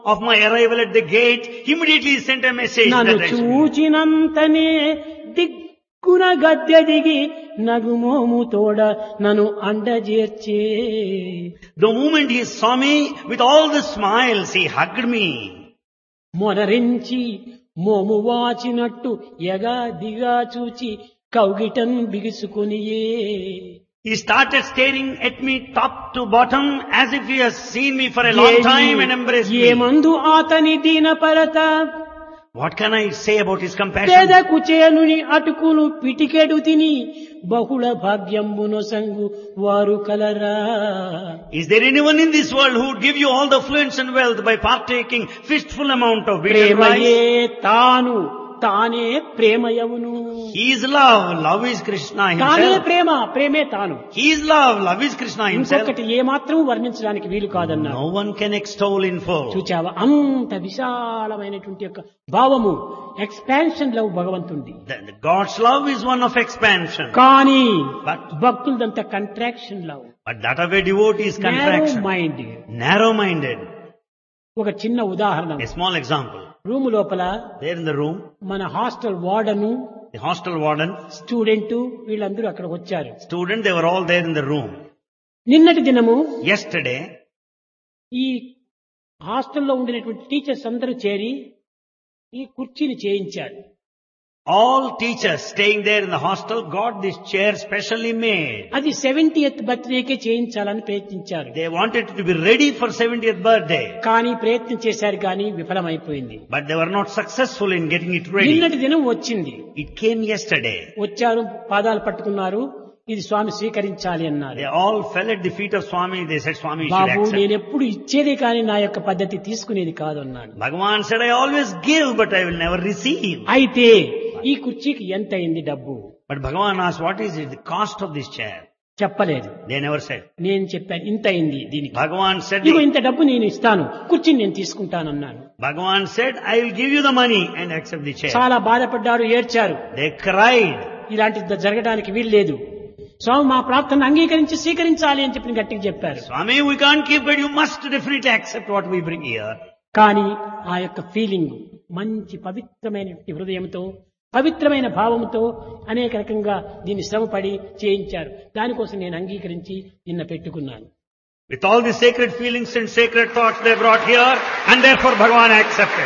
of my arrival at the gate, immediately he sent a message నన్ను that I should. చూచినంతనే దిక్కున గద్దె దిగి నగుమోము తోడ నన్ను అండజేర్చే. The moment he saw me, with all the smiles, he hugged me. మొనరించి మోము వాచినట్టు ఎగా దిగా చూచి కౌగిటం బిగుసుకునియే. He started staring at me top to bottom as if he has seen me for a long time and embraced me. ఏమందు అతని దీనపరత What can I say about his compassion? పేద కుచేనుని అటుకును పిటికెడు తిని బహుళ భాగ్యంబును సంగు వారు కలరా. Is there anyone in this world who would give you all the affluence and wealth by partaking fistful amount of bitter ప్రేమయే rice? తాను తానే ప్రేమయవును. He is love, love is Krishna తానే himself. ప్రేమ, ప్రేమే తాను. He is love, love is Krishna himself. ఇంకొకటి ఏమాత్రం వర్ణించడానికి వీలు కాదన్నా. No one can extol in full. చూచావా అంత విశాలమైనటువంటి యొక్క భావము ఎక్స్పాన్షన్ లవ్ భగవంతుడి. The God's love is one of expansion. కానీ But, భక్తులదంతా contraction love, but that of a devotee is contraction. Mind. Narrow-minded. ఒక చిన్న ఉదాహరణ. A small example. రూమ్ లోపల There in the room, మన hostel వార్డను, the hostel warden, student వీళ్ళందరూ అక్కడ వచ్చారు. student, they were all there in the room. నిన్నటి దినము Yesterday, ఈ హాస్టల్లో ఉండినటువంటి టీచర్స్ అందరూ చేరి ఈ కుర్చీని చేయించారు. all teachers staying there in the hostel got this chair specially made. అది 70th బర్త్డేకే చేయించాలని ప్రయత్నించారు. They wanted it to be ready for 70th birthday. కానీ ప్రయత్నం చేశారు కానీ విఫలమైపోయింది. But they were not successful in getting it ready. నిన్నటి దినం వచ్చింది. It came yesterday. వచ్చారు, పాదాలు పట్టుకున్నారు, ఇది స్వామి స్వీకరించాలి అన్నారు. They all fell at the feet of Swami. They said, Swami, you should Babu accept. నేను ఎప్పుడు ఇచ్చేదే కానీ నా యొక్క పద్ధతి తీసుకునేది కాదు అన్నాడు. Bhagavan said, I always give, but I will never receive. అయితే ఈ కుర్చీకి ఎంత అయింది డబ్బు But Bhagavan asked, what is it, the cost of this chair? చెప్పలేదు. They never said. నేను చెప్పాను ఇంత అయింది దీనికి, Bhagavan said, ఇదిగో ఇంత డబ్బు నేను ఇస్తాను, కుర్చీని నేను తీసుకుంటానన్నాను. Bhagavan said, I will give you the money and accept the chair. చాలా బాధపడ్డారు, ఏడ్చారు. They cried. ఇలాంటిది జరగడానికి వీల్లేదు, స్వామి మా ప్రార్థన అంగీకరించి స్వీకరించాలి అని చెప్పి గట్టిగా చెప్పారు. Swami, we can't keep it. You must definitely accept what we bring here. కానీ ఆ యొక్క ఫీలింగ్ మంచి పవిత్రమైన హృదయంతో, పవిత్రమైన భావంతో అనేక రకంగా దీన్ని శ్రమపడి చేయించారు. దానికోసం నేను అంగీకరించి నిన్న పెట్టుకున్నాను. With all the sacred feelings and sacred thoughts they brought here, and therefore Bhagavan accepted.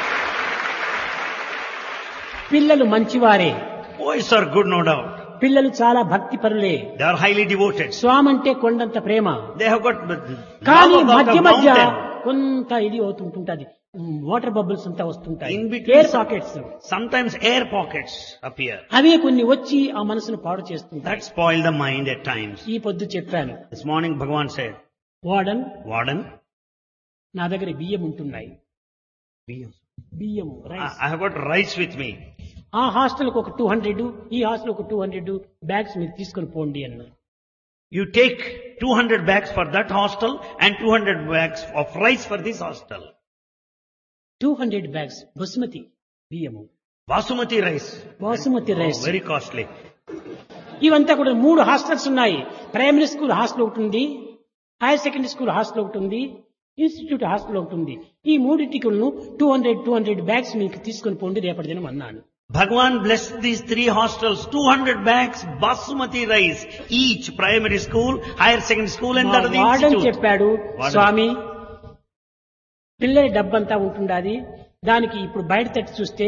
పిల్లలు మంచివారే, Boys are good, no doubt. పిల్లలు చాలా భక్తి పరులే. They are highly devoted. స్వామి అంటే కొండంత ప్రేమ. They have got కానీ love of మధ్య the మధ్య mountain. కొంత ఇది అవుతుంటుంది, వాటర్ బబుల్స్ అంతా వస్తుంటాయి, In between, air sockets. sometimes air pockets appear. అవే కొన్ని వచ్చి ఆ మనసును పాడు చేస్తుంటాయి. That spoil the mind at times. ఈ పొద్దు చెప్పాను, This morning Bhagavan said, warden Warden, నా దగ్గర బియ్యం ఉంటున్నాయి, బియ్యం rice. I have got rice with me. ఆ హాస్టల్కి ఒక 200, ఈ హాస్టల్ ఒక 200 బ్యాగ్స్ మీరు తీసుకొని పోండి అన్నారు. You take 200 bags for that hostel and 200 bags of rice for this hostel. 200 bags basmati బియ్యము, Basmati rice. Basmati Oh, rice. very costly. ఇవంతా కూడా 3 హాస్టల్స్ ఉన్నాయి. ప్రైమరీ స్కూల్ హాస్టల్ ఒకటి ఉంది, హైయర్ సెకండరీ స్కూల్ హాస్టల్ ఒకటి ఉంది, ఇన్స్టిట్యూట్ హాస్టల్ ఒకటి ఉంది. ఈ మూడింటికి 200 బ్యాగ్స్ మీకు తీసుకొని పోండి రేపటి దినం అన్నాను. Bhagavan blessed these 3 hostels, 200 bags basmati rice, each primary school, higher secondary school and that of the warden institute. చెప్పాడు, వార్డెన్. స్వామి పిల్లల డబ్బంతా ఉంటుండాది, దానికి ఇప్పుడు బయట తట్టి చూస్తే